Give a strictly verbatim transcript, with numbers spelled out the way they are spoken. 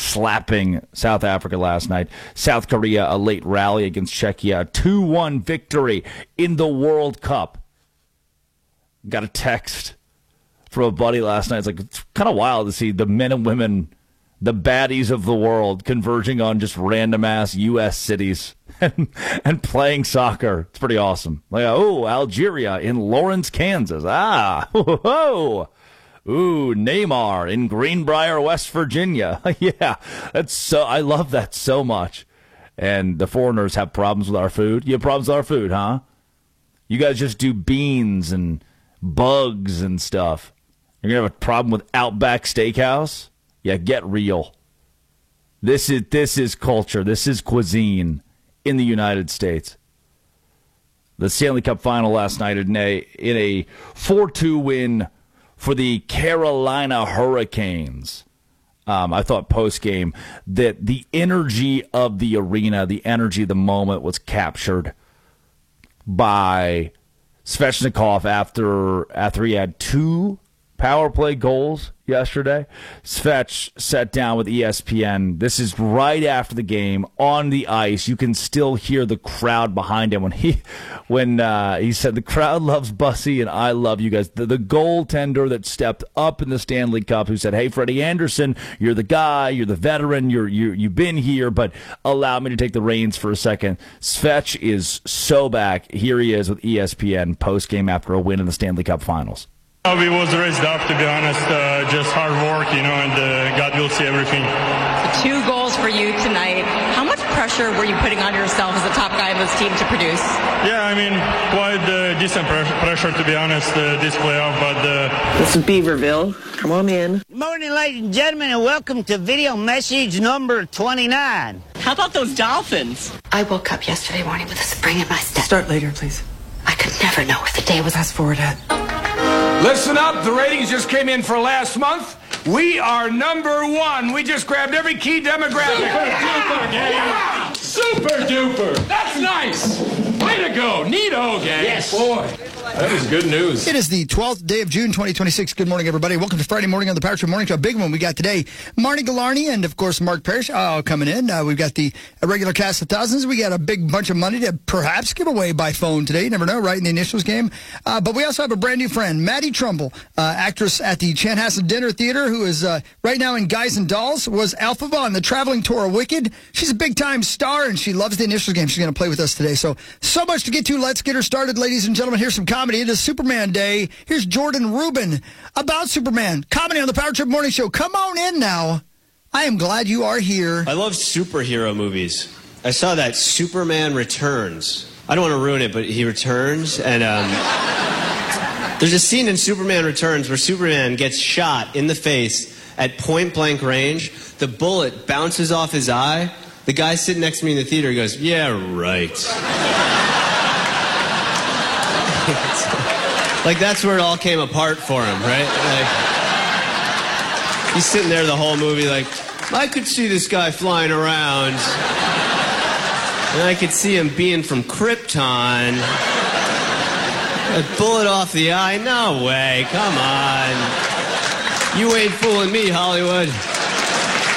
slapping South Africa last night. South Korea, a late rally against Czechia. A two one victory in the World Cup. Got a text from a buddy last night. It's like, it's kind of wild to see the men and women, the baddies of the world, converging on just random-ass U S cities and, and playing soccer. It's pretty awesome. Like, oh, Algeria in Lawrence, Kansas. Ah, ho, ho. Ooh, Neymar in Greenbrier, West Virginia. Yeah, that's so. I love that so much. And the foreigners have problems with our food. You have problems with our food, huh? You guys just do beans and bugs and stuff. You're going to have a problem with Outback Steakhouse? Yeah, get real. This is this is culture. This is cuisine in the United States. The Stanley Cup final last night in a in a four two win for the Carolina Hurricanes. Um, I thought post-game that the energy of the arena, the energy of the moment was captured by Svechnikov after after he had two power play goals yesterday. Svech sat down with E S P N. This is right after the game on the ice. You can still hear the crowd behind him when he when uh, he said, "The crowd loves Bussy and I love you guys." The, the goaltender that stepped up in the Stanley Cup, who said, "Hey, Freddie Anderson, you're the guy. You're the veteran. You're you you've been here, but allow me to take the reins for a second." Svech is so back. Here he is with E S P N post game after a win in the Stanley Cup Finals. We was raised up, to be honest, uh, just hard work, you know, and uh, God will see everything. Two goals for you tonight. How much pressure were you putting on yourself as the top guy on this team to produce? Yeah, I mean, quite uh, decent pre- pressure, to be honest, uh, this playoff, but... Uh... This is Beaverville. Come on in. Good morning, ladies and gentlemen, and welcome to video message number twenty-nine. How about those Dolphins? I woke up yesterday morning with a spring in my step. Start later, please. I could never know if the day was... Fast forward ahead. Listen up, the ratings just came in for last month. We are number one. We just grabbed every key demographic. Super duper, gang. Super duper. That's nice. Way to go. Neato, gang. Yes. Boy, that was good news. It is the twelfth day of June, twenty twenty-six. Good morning, everybody. Welcome to Friday morning on the Power Trip Morning Show. A big one we got today. Marnie Galarni and, of course, Mark Parrish all coming in. Uh, we've got the regular cast of thousands. We got a big bunch of money to perhaps give away by phone today. You never know, right, in the initials game. Uh, but we also have a brand new friend, Maddie Trumbull, uh, actress at the Chanhassen Dinner Theater, who is uh, right now in Guys and Dolls, was Alphaba on the traveling tour of Wicked. She's a big-time star, and she loves the initials game. She's going to play with us today. So, so much to get to. Let's get her started, ladies and gentlemen. Here's some comedy. It is Superman Day. Here's Jordan Rubin about Superman. Comedy on the Power Trip Morning Show. Come on in now. I am glad you are here. I love superhero movies. I saw that Superman Returns. I don't want to ruin it, but he returns, and um, there's a scene in Superman Returns where Superman gets shot in the face at point-blank range. The bullet bounces off his eye. The guy sitting next to me in the theater goes, "Yeah, right." Like, that's where it all came apart for him, right? Like, he's sitting there the whole movie like, I could see this guy flying around. And I could see him being from Krypton. A bullet off the eye? No way, come on. You ain't fooling me, Hollywood.